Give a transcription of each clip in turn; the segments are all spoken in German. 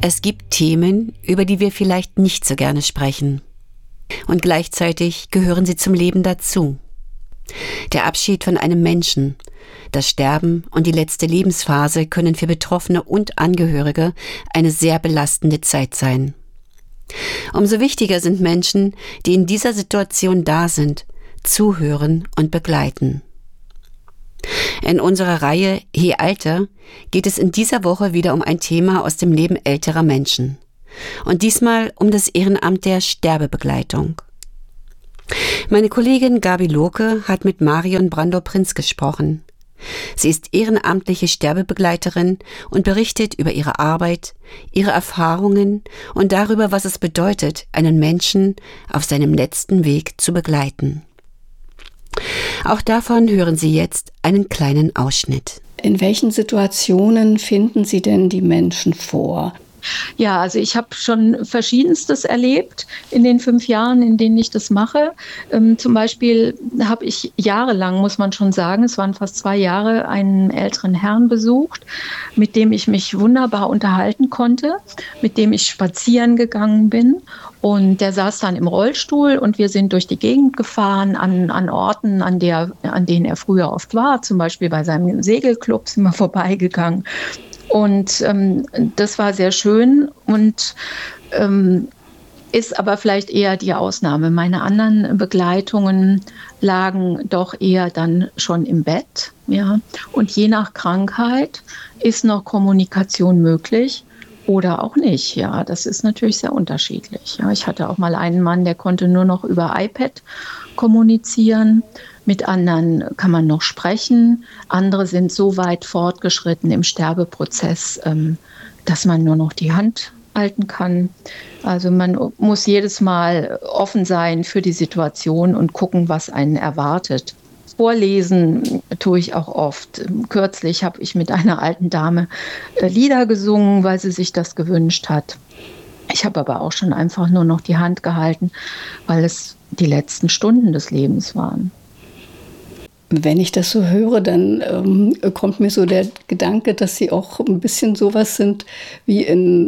Es gibt Themen, über die wir vielleicht nicht so gerne sprechen. Und gleichzeitig gehören sie zum Leben dazu. Der Abschied von einem Menschen, das Sterben und die letzte Lebensphase können für Betroffene und Angehörige eine sehr belastende Zeit sein. Umso wichtiger sind Menschen, die in dieser Situation da sind, zuhören und begleiten. In unserer Reihe He Alter geht es in dieser Woche wieder um ein Thema aus dem Leben älterer Menschen. Und diesmal um das Ehrenamt der Sterbebegleitung. Meine Kollegin Gabi Lohke hat mit Marion Brandau-Prinz gesprochen. Sie ist ehrenamtliche Sterbebegleiterin und berichtet über ihre Arbeit, ihre Erfahrungen und darüber, was es bedeutet, einen Menschen auf seinem letzten Weg zu begleiten. Auch davon hören Sie jetzt einen kleinen Ausschnitt. In welchen Situationen finden Sie denn die Menschen vor? Ja, also ich habe schon Verschiedenstes erlebt in den 5 Jahren, in denen ich das mache. Zum Beispiel habe ich jahrelang, muss man schon sagen, es waren fast 2 Jahre, einen älteren Herrn besucht, mit dem ich mich wunderbar unterhalten konnte, mit dem ich spazieren gegangen bin. Und der saß dann im Rollstuhl und wir sind durch die Gegend gefahren an Orten, an denen er früher oft war. Zum Beispiel bei seinem Segelclub sind wir vorbeigegangen. Und das war sehr schön und ist aber vielleicht eher die Ausnahme. Meine anderen Begleitungen lagen doch eher dann schon im Bett. Ja. Und je nach Krankheit ist noch Kommunikation möglich oder auch nicht. Ja, das ist natürlich sehr unterschiedlich. Ja, ich hatte auch mal einen Mann, der konnte nur noch über iPad kommunizieren. Mit anderen kann man noch sprechen. Andere sind so weit fortgeschritten im Sterbeprozess, dass man nur noch die Hand halten kann. Also man muss jedes Mal offen sein für die Situation und gucken, was einen erwartet. Vorlesen tue ich auch oft. Kürzlich habe ich mit einer alten Dame Lieder gesungen, weil sie sich das gewünscht hat. Ich habe aber auch schon einfach nur noch die Hand gehalten, weil es die letzten Stunden des Lebens waren. Wenn ich das so höre, dann kommt mir so der Gedanke, dass Sie auch ein bisschen sowas sind wie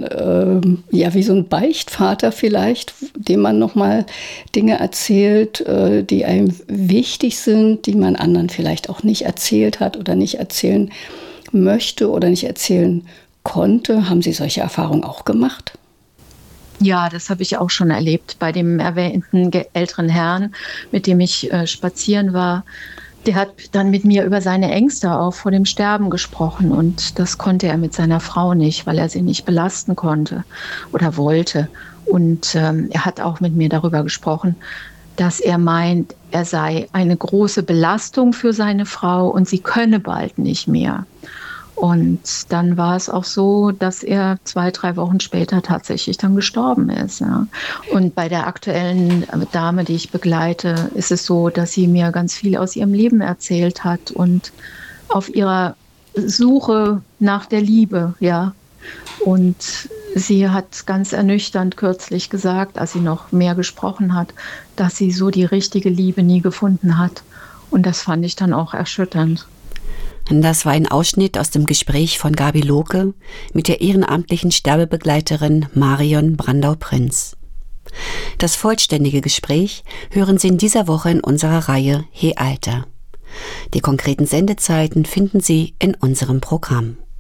wie so ein Beichtvater vielleicht, dem man nochmal Dinge erzählt, die einem wichtig sind, die man anderen vielleicht auch nicht erzählt hat oder nicht erzählen möchte oder nicht erzählen konnte. Haben Sie solche Erfahrungen auch gemacht? Ja, das habe ich auch schon erlebt bei dem erwähnten älteren Herrn, mit dem ich spazieren war. Der hat dann mit mir über seine Ängste auch vor dem Sterben gesprochen und das konnte er mit seiner Frau nicht, weil er sie nicht belasten konnte oder wollte. Und er hat auch mit mir darüber gesprochen, dass er meint, er sei eine große Belastung für seine Frau und sie könne bald nicht mehr. Und dann war es auch so, dass er 2-3 Wochen später tatsächlich dann gestorben ist. Ja. Und bei der aktuellen Dame, die ich begleite, ist es so, dass sie mir ganz viel aus ihrem Leben erzählt hat und auf ihrer Suche nach der Liebe, ja. Und sie hat ganz ernüchternd kürzlich gesagt, als sie noch mehr gesprochen hat, dass sie so die richtige Liebe nie gefunden hat. Und das fand ich dann auch erschütternd. Das war ein Ausschnitt aus dem Gespräch von Gabi Lohke mit der ehrenamtlichen Sterbebegleiterin Marion Brandau-Prinz. Das vollständige Gespräch hören Sie in dieser Woche in unserer Reihe He Alter. Die konkreten Sendezeiten finden Sie in unserem Programm.